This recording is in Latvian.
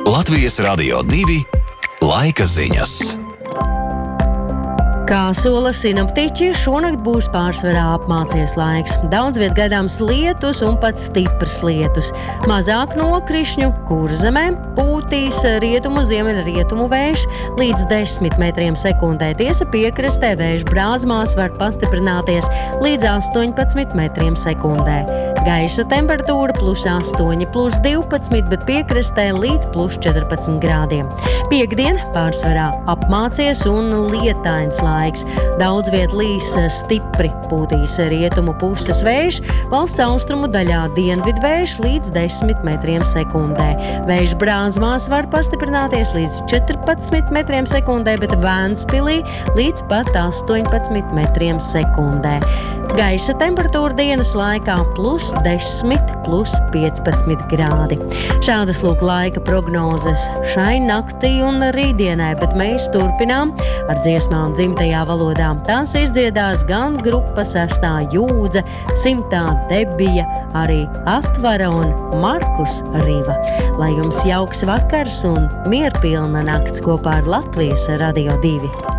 Latvijas Radio 2 laika ziņas. Kā sola sinoptiķi, šonakt būs pārsvarā apmācies laiks. Daudz viet gaidāms lietus un pat stiprs lietus. Mazāk nokrišņu Kurzemē, pūtīs rietumu ziemeļrietumu vējš līdz 10 metriem sekundē. Tiesa piekrastē vējš Brāzmās var pastiprināties līdz 18 metriem sekundē. Gaisa temperatūra +8, +12, bet piekrastē līdz +14 grādiem. Piektdien pārsvarā apmācies un lietains laiks. Daudz viet līs stipri, pūtīs rietumu puses vējš, valsts austrumu daļā dienvidvējš līdz 10 metriem sekundē. Vējš Brāzmās var pastiprināties līdz 14 metriem sekundē, bet Vēnspilī līdz pat 18 metriem sekundē. Gaisa temperatūra dienas laikā +10, +15 grādi. Šādas lūk laika prognozes šai naktī un rītdienai, bet mēs turpinām ar dziesmām dzimtajā valodā. Tās izdziedās gan grupa 6. jūdze, 100. debija, arī Atvara un Markus Riva. Lai jums jauks vakars un mierpilna nakts kopā ar Latvijas Radio 2.